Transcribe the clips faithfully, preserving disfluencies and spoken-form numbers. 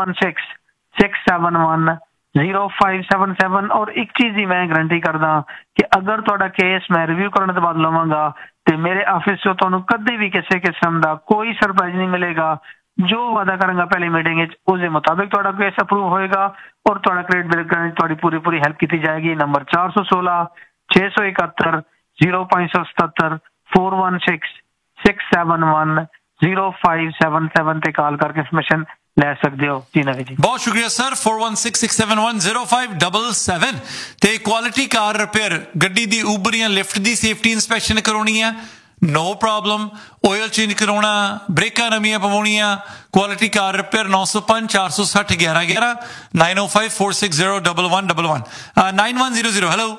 One six six seven one zero five seven seven. और एक चीज ही मैं गारंटी करदा कि अगर तुहाडा केस मैं रिव्यू करने तो बाद लवांगा ते मेरे ऑफिस चो तुहानू कदे भी किसी किस्म दा कोई सरप्राइज नहीं मिलेगा। जो वादा करांगा पहली मीटिंग उसके मुताबिक तुहाडा केस अप्रूव होएगा और तुहाडा क्रेडिट बिल करने तुहाडी पूरी पूरी हेल्प की जाएगी। नंबर चार सौ सोलह छे सौ इकहत्तर जीरो पांच सौ सतहत्तर four one six six seven one zero five seven seven ते कॉल करके इंफॉर्मेशन ले सकते हो। जी नवी जी बहुत शुक्रिया sir. Four one six six seven one zero five double seven ते क्वालिटी कार रिपेयर गड्डी दी उबर या लिफ्ट दी सेफ्टी इंस्पैक्शन करवानी है, नो प्रॉब्लम। ऑयल चेंज करवाना, ब्रेकां नवीं पवाउणियां, क्वालिटी कार रिपेयर नौ सौ पांच चार सौ सठ ग्यारह ग्यारह नाइन ओ five four six zero double one double one nine one zero zero. Hello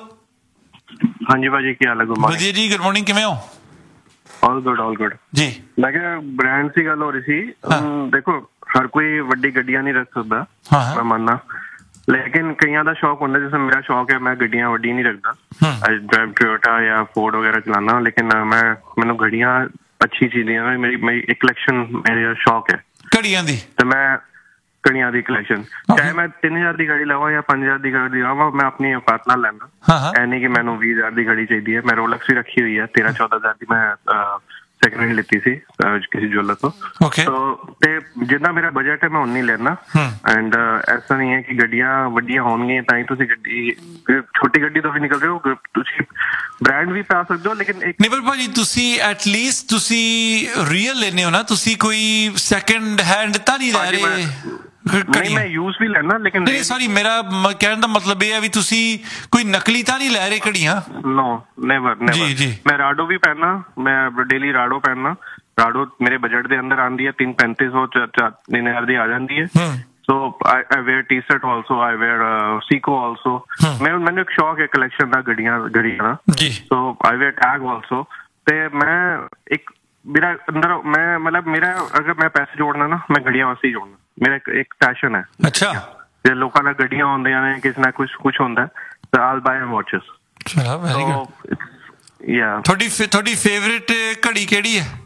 हाँ जी भाजी की हाल है? Good morning. ਵਧੀਆ ਜੀ, ਗੁੱਡ ਮਾਰਨਿੰਗ, ਕਿਵੇਂ ਹੋ? ऑल गुड ऑल गुड जी। मैं क्या ब्रांड की गल हो रही थी। हाँ। देखो हर कोई वड्डी गड्डियां नहीं रख सकता, हाँ, हाँ। मैं मानना, लेकिन कईयां दा शौक होंदा, जैसे मेरा शौक है, मैं गड्डियां वड्डी नहीं रखता। आई ड्राइव टोयोटा या फोर्ड वगैरह चलाना, लेकिन मैं मैंने गड्डियां अच्छी चीजें, मेरी मेरी एक कलेक्शन मेरा शौक है घड़ियां दी। तो मैं घड़ियां दी कलेक्शन, चाहे मैं तीन हजार की घड़ी लवां या पांच हजार की घड़ी लवां, मैं अपनी औकात नाल लैंदा। हाँ, हाँ। ऐ नहीं कि मैंने बीस हजार की घड़ी चाहिए। मैं रोलेक्स भी रखी हुई है, तेरह चौदह हजार की मैं सेकंड हैंड लेती थी किसी ज्वेलर तो। okay. तो ते जितना मेरा बजट है मैं उन्नी लेना। एंड ऐसा नहीं है कि गड्डियां वड्डियां होंगी तां ही तुसी गड्डी, छोटी गड्डी तो भी निकल रहे हो, तुसी ब्रांड भी पा सकते हो, लेकिन एक नहीं पर भाजी तुसी एटलीस्ट तुसी रियल लेने हो ना, तुसी कोई सेकंड हैंड तां नहीं ले रहे। नहीं मैं यूज भी लेना, लेकिन नहीं सॉरी, मेरा कहने का मतलब ये है भी तुसी कोई नकली तां नहीं ले रहे घड़ियां? No never never. जी जी। मैं राडो भी पहनना, मैं डेली राडो पहनना। राडो मेरे बजट के अंदर आंदी है, तीन पैंतीस सौ तीन हजार दी आ जाती है। सो आई where T shirt also, I where Seiko also. मैं मैंने एक शौक है कलेक्शन का गड्डियां गड्डियां जी। सो आई वेयर टैग ऑल्सो। ते मैं एक मेरा अंदर मैं मतलब मेरा अगर मैं पैसे जोड़ना ना, मैं गड्डियां वास्ते ही जोड़ना, मेरा एक, एक पैशन है। अच्छा। जे लोकां दा गड्डियां होंदियां ने, किसी ना कुछ कुछ होंदा है, तो आई विल बाय वॉचेस। चलो वेरी गुड। या थोड़ी थोड़ी फेवरेट घड़ी केड़ी है?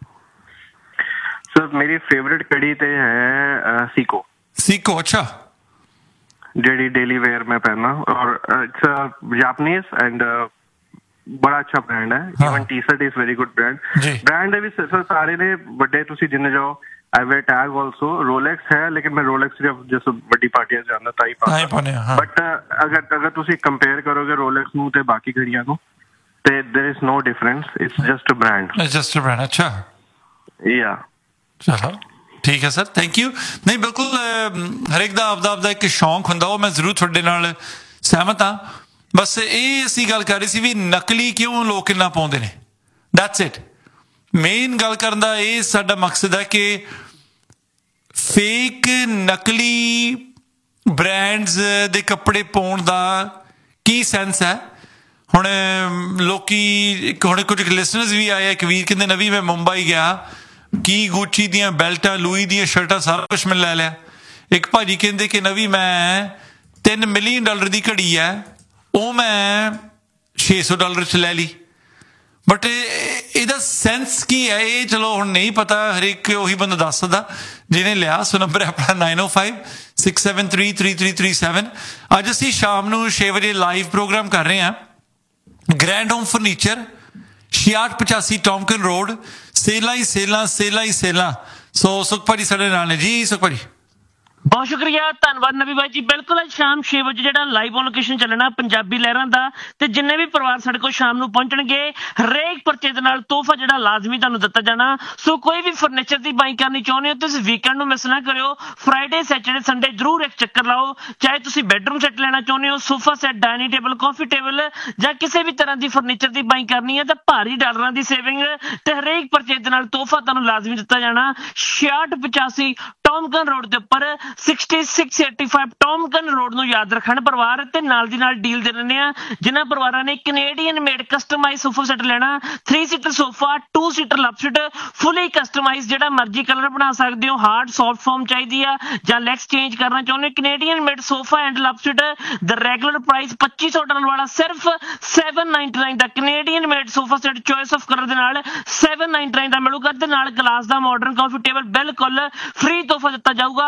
सर मेरी फेवरेट घड़ी ते है सीको। सीको, अच्छा। जेडी डेली वेयर में पहनना, और इट्स जापानीज एंड बड़ा अच्छा ब्रांड है। Even T shirt is very good brand. Brand है भी सर सारे ने बड़े, तुसी जिन्ने जाओ। आई वेयर टैग ऑल्सो। रोलेक्स है, लेकिन मैं रोलेक्स सिर्फ जैसे बड़ी पार्टियां जाना ताई पाने। बट अगर अगर तुसी कंपेयर करोगे रोलेक्स नू ते बाकी घड़ियां को, ते there is no difference, it's just a brand. It's just a brand, अच्छा। या चलो ठीक है सर, थैंक यू। नहीं बिल्कुल हर एक दा आपदा आपदा एक शौक हुंदा, वो मैं जरूर तुहाडे नाल सहमत हां। बस ये असीं गल कर रही सी भी नकली क्यों लोग इन्ना पाउंदे ने, दैट्स इट। मेन गल करन दा ये साडा मकसद है कि फेक नकली ब्रांड्स दे कपड़े पाउण दा की सेंस है। हुण लोकी हुण कुछ लिसनर्स भी आए, एक वीर कहंदे नवी मैं मुंबई गया, की गुची दियां बेल्टां लुई दियां शर्टां सारा कुछ मैं लै लिया। एक भाजी कहंदे कि नवी मैं तीन मिलियन डॉलर की घड़ी है, वो मैं छे सौ डॉलर च लै ली। बट ਇਹਦਾ सेंस की है ये चलो हुण नहीं पता, हरेक उही बंदा दस सकदा जिन्हें लिया। सो नंबर है अपना नाइन ओ five six seven three three three three seven. अज असीं शाम नूं छे बजे लाइव प्रोग्राम कर रहे हैं। ग्रैंड होम फर्नीचर छियाठ पचासी टॉमकन रोड, सेलां ही सेलां सेलां ही सेलां। सो सुख भाजी साडे नाल ने जी। सुख भाजी बहुत शुक्रिया, धन्यवाद नबी भाई जी। बिल्कुल अज शाम छे बजे जो लाइव ऑन लोकेशन चलना पंजाबी लहरां दा, ते जिन्ने भी परिवार साडे कोल शाम नूं पहुंचणगे, हरेक परचे दे नाल तोहफा जिहड़ा लाजमी तुहानूं दित्ता जाना। सो कोई भी फर्नीचर की बाई करनी चाहुंदे हो तो तुसीं वीकेंड नूं मिस ना करियो, फ्राइडे सैटरडे संडे जरूर एक चक्कर लाओ। चाहे तुसीं बैडरूम सैट लेना चाहुंदे हो, sofa set, dining table, coffee table, जां किसी भी तरह की फर्नीचर की बाई करनी है, तो भारी डॉलरां की सेविंग ते हरेक परचे दे नाल तोहफा तुहानूं लाजमी दित्ता जाना। छियाठ पचासी टॉमकन रोड के उपर sixty six eighty five टॉमकन road नूं याद रखण परिवार, ते नाल दी नाल डील दे रहे हैं जिन्हां परिवारां ने Canadian made customise sofa set लेना। Three seater sofa, two seater love seat, fully customise, जिहड़ा मर्जी कलर बना सकते हो। हार्ड सॉफ्ट फॉर्म चाहिए आ जां लेग्स चेंज करना चाहुंदे हो, Canadian made sofa and love seat the regular price पच्ची सौ डॉलर वाला सिर्फ सैवन नाइनटी नाइन दा। Canadian made sofa set choice of colour दे नाल सैवन नाइनटी नाइन दा मिलूगा, ते नाल ग्लास दा मॉडर्न कॉफी टेबल बिल्कुल फ्री तोहफा दित्ता जाऊगा।